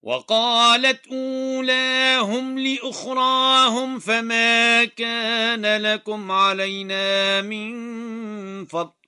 وقالت أولاهم لأخراهم فما كان لكم علينا من فضل